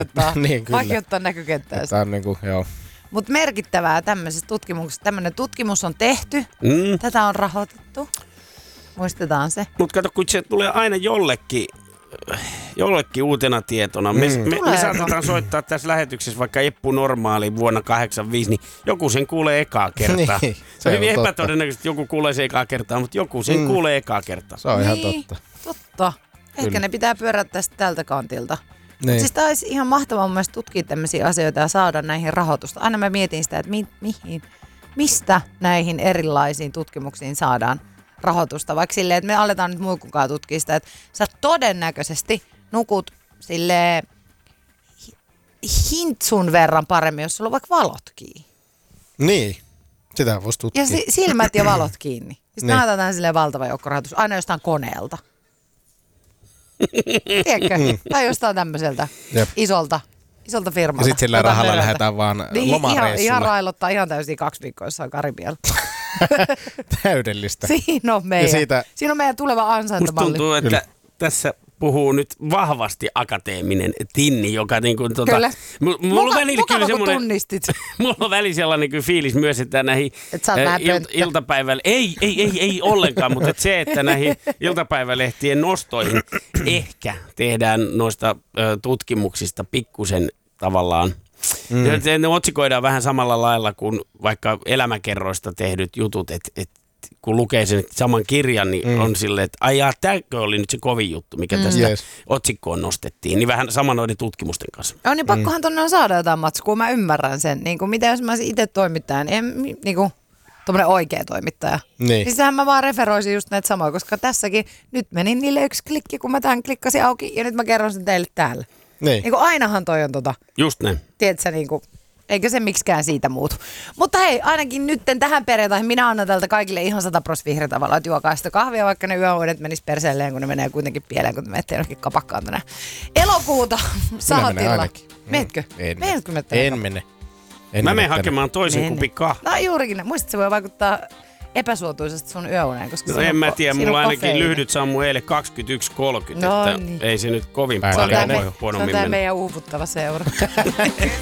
Niin, kyllä. Vaikeuttaa näkökenttää. Tämä on niinku, joo. Mutta merkittävää tämmöisessä tutkimuksessa. Tämmöinen tutkimus on tehty. Tätä on rahoitettu. Muistetaan se. Mutta kato, kun se tulee aina jollekin uutena tietona. Me saatetaan soittaa tässä lähetyksessä vaikka Eppu Normaali vuonna 85, niin joku sen kuulee ekaa kertaa. Niin, se on hyvin epätodennäköisesti, joku kuulee sen ekaa kertaa, mutta joku sen kuulee ekaa kertaa. Se on ihan niin, totta. Ehkä Kyllä. ne pitää pyörättää tältä kantilta. Niin. Siis tämä olisi ihan mahtavaa mun mielestä tutkia tämmöisiä asioita ja saada näihin rahoitusta. Aina mä mietin sitä, että mistä näihin erilaisiin tutkimuksiin saadaan rahoitusta. Vaikka silleen, että me aletaan nyt muikkukaan tutkia sitä, että sä todennäköisesti nukut silleen hintsun verran paremmin, jos sulla on vaikka valot kiinni. Niin, sitä voisi tutkia. Ja silmät ja valot kiinni. Sitten Niin. näytetään silleen valtava joukko rahoitus, aina jostain koneelta. Tiedätkö? Tai jostain tämmöiseltä isolta firmalta. Ja sitten sillä rahalla lähdetään vaan lomareissulle. Ihan railottaa ihan täysin 2 viikkoa jossain Karibialla. Täydellistä. Siinä on meidän tuleva ansaintamalli. Musta tuntuu, että tässä puhuu nyt vahvasti akateeminen Tinni, joka niinku Kyllä. Mukava, kun tunnistit. Mulla on välillä sellainen kyllä fiilis myös, että näihin iltapäivällä, ei ollenkaan, mutta että se, että näihin iltapäivälehtien nostoihin ehkä tehdään noista tutkimuksista pikkusen tavallaan. Ne otsikoidaan vähän samalla lailla kuin vaikka elämäkerroista tehdyt jutut, että kun lukee sen saman kirjan, niin on silleen, että aijaa, tämäkö oli nyt se kovin juttu, mikä tästä otsikkoon nostettiin. Niin vähän sama noiden tutkimusten kanssa. On niin pakkohan tuonne on saada jotain matskua, mä ymmärrän sen. Niin kuin, mitä jos mä olisin itse toimittaja, niin kuin tommoinen oikea toimittaja. Niin. Siis sehän mä vaan referoisin just näitä samoja, koska tässäkin nyt meni niille yksi klikki, kun mä tämän klikkasin auki ja nyt mä kerron sen teille täällä. Niin. Niin kuin ainahan toi on Just näin. tiedätkö, niin kuin, eikä se miksikään siitä muutu. Mutta hei, ainakin nytten tähän perjantaihin minä annan tältä kaikille ihan 100% vihreä tavalla, että juokaa sitä kahvia, vaikka ne yöuudet menis perseelleen, kun ne menee kuitenkin pieleen, kun te menette jonnekin kapakkaan tänään. Elokuuta saatilla. Meetkö? En mene. Mä menen hakemaan toisen kupin kahvia. No juurikin. Muistatko, se voi vaikuttaa epäsuotuisesti sun yöuneen? Koska no en mä tiedä, mulla ainakin lyhdyt sammuu eilen 21.30, että ei se nyt kovin paljon voi huonommin mennä. Se on tää meidän uuvuttava seura.